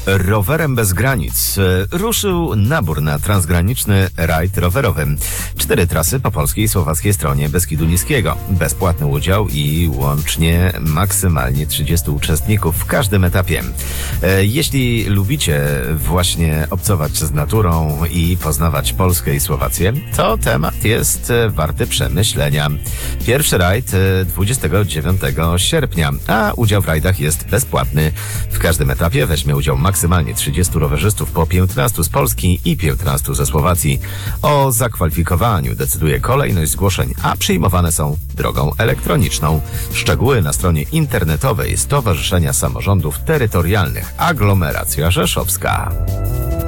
Rowerem bez granic ruszył nabór na transgraniczny rajd rowerowy. 4 trasy po polskiej i słowackiej stronie Beskidu Niskiego. Bezpłatny udział i łącznie maksymalnie 30 uczestników w każdym etapie. Jeśli lubicie właśnie obcować z naturą i poznawać Polskę i Słowację, to temat jest warty przemyślenia. Pierwszy rajd 29 sierpnia, a udział w rajdach jest bezpłatny. W każdym etapie weźmie udział maksymalnie 30 rowerzystów, po 15 z Polski i 15 ze Słowacji. O zakwalifikowaniu decyduje kolejność zgłoszeń, a przyjmowane są drogą elektroniczną. Szczegóły na stronie internetowej Stowarzyszenia Samorządów Terytorialnych Aglomeracja Rzeszowska.